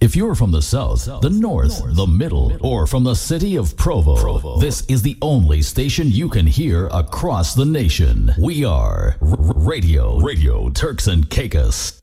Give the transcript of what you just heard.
If you're from the south, the north, the middle, or from the city of Provo, this is the only station you can hear across the nation. We are Radio Turks and Caicos.